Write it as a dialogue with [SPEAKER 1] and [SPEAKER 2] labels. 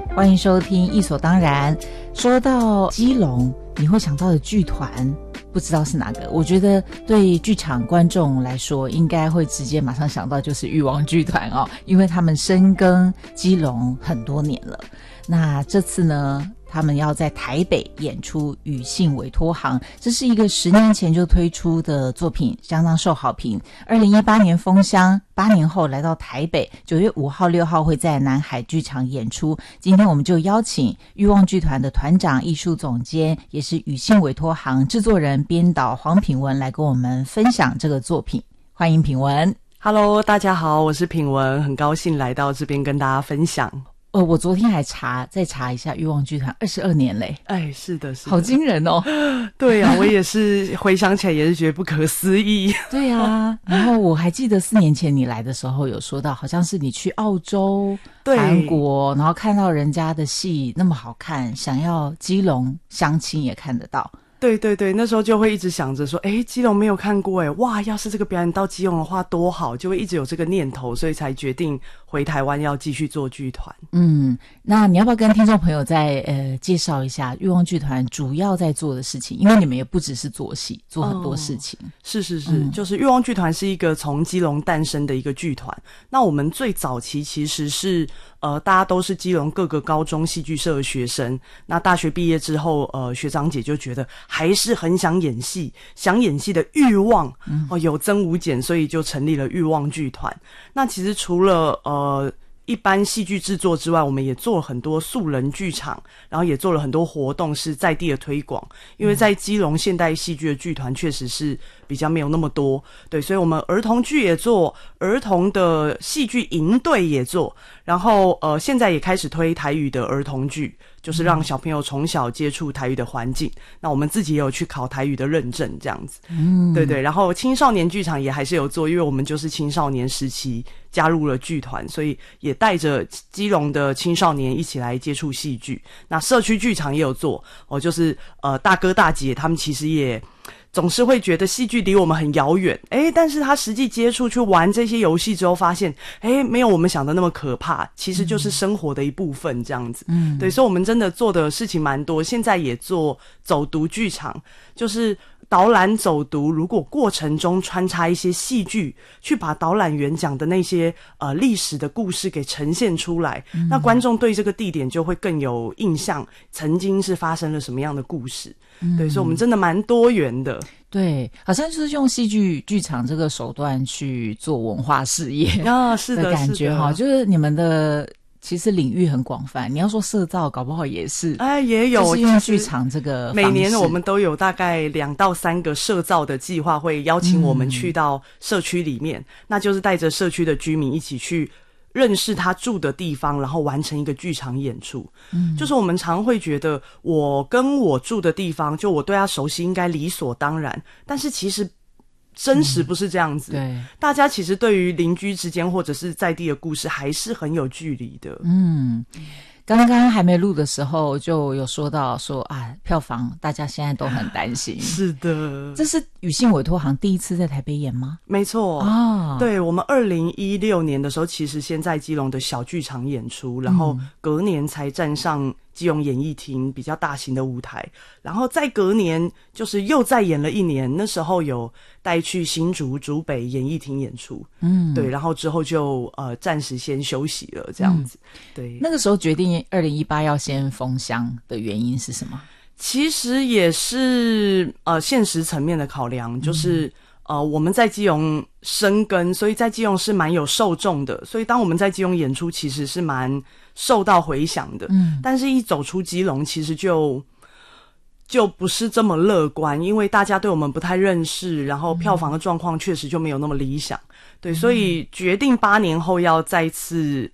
[SPEAKER 1] 欢迎收听《艺所当然》。说到基隆，你会想到的剧团不知道是哪个？我觉得对剧场观众来说，应该会直接马上想到就是欲望剧团哦，因为他们深耕基隆很多年了。那这次呢，他们要在台北演出《与信委托行》，这是一个10年前就推出的作品，相当受好评。2018年封箱，8年后来到台北，9月5号、6号会在南海剧场演出。今天我们就邀请欲望剧团的团长、艺术总监，也是《与信委托行》制作人、编导黄品文来跟我们分享这个作品。欢迎品文。
[SPEAKER 2] Hello， 大家好，我是品文，很高兴来到这边跟大家分享。
[SPEAKER 1] 我昨天还再查一下欲望剧团22年嘞。
[SPEAKER 2] 哎，是的，
[SPEAKER 1] 好惊人哦。
[SPEAKER 2] 对啊，我也是回想起来也是觉得不可思议。
[SPEAKER 1] 对啊，然后我还记得4年前你来的时候有说到，好像是你去澳洲、韩国，然后看到人家的戏那么好看，想要基隆相亲也看得到。
[SPEAKER 2] 对对对，那时候就会一直想着说，基隆没有看过哇，要是这个表演到基隆的话多好，就会一直有这个念头，所以才决定回台湾要继续做剧团。
[SPEAKER 1] 那你要不要跟听众朋友再介绍一下欲望剧团主要在做的事情？因为你们也不只是做戏，做很多事情。
[SPEAKER 2] 是，就是欲望剧团是一个从基隆诞生的一个剧团。那我们最早期其实是大家都是基隆各个高中戏剧社的学生，那大学毕业之后学长姐就觉得还是很想演戏，想演戏的欲望有增无减，所以就成立了欲望剧团。那其实除了一般戏剧制作之外，我们也做了很多素人剧场，然后也做了很多活动是在地的推广。因为在基隆现代戏剧的剧团确实是比较没有那么多，对，所以我们儿童剧也做，儿童的戏剧营队也做，然后现在也开始推台语的儿童剧，就是让小朋友从小接触台语的环境。那我们自己也有去考台语的认证这样子。对对，然后青少年剧场也还是有做，因为我们就是青少年时期加入了剧团，所以也带着基隆的青少年一起来接触戏剧。那社区剧场也有做就是大哥大姐他们其实也总是会觉得戏剧离我们很遥远，但是他实际接触去玩这些游戏之后发现没有我们想的那么可怕，其实就是生活的一部分这样子。对，所以我们真的做的事情蛮多，现在也做走读剧场，就是导览走读，如果过程中穿插一些戏剧，去把导览员讲的那些历史的故事给呈现出来，那观众对这个地点就会更有印象，曾经是发生了什么样的故事。对，所以我们真的蛮多元的。
[SPEAKER 1] 对，好像就是用戏剧场这个手段去做文化事业
[SPEAKER 2] 是的
[SPEAKER 1] 感觉哈，就是你们的其实领域很广泛，你要说社造搞不好也是，
[SPEAKER 2] 也有，
[SPEAKER 1] 就是用剧场这个方式。
[SPEAKER 2] 每年我们都有大概2到3个社造的计划，会邀请我们去到社区里面，那就是带着社区的居民一起去认识他住的地方，然后完成一个剧场演出。就是我们常会觉得我跟我住的地方，就我对他熟悉应该理所当然，但是其实真实不是这样子。
[SPEAKER 1] 对，
[SPEAKER 2] 大家其实对于邻居之间或者是在地的故事还是很有距离的。
[SPEAKER 1] 刚刚还没录的时候就有说到说票房大家现在都很担心。
[SPEAKER 2] 是的，
[SPEAKER 1] 这是与信委托行第一次在台北演吗？
[SPEAKER 2] 没错对，我们2016年的时候其实先在基隆的小剧场演出，然后隔年才站上基隆演艺厅比较大型的舞台，然后再隔年就是又再演了1年，那时候有带去新竹竹北演艺厅演出。对，然后之后就暂时先休息了这样子。对，
[SPEAKER 1] 那个时候决定2018要先封箱的原因是什么？
[SPEAKER 2] 其实也是现实层面的考量，就是我们在基隆生根，所以在基隆是蛮有受众的，所以当我们在基隆演出其实是蛮受到回响的。但是一走出基隆其实就不是这么乐观，因为大家对我们不太认识，然后票房的状况确实就没有那么理想。对，所以决定8年后要再次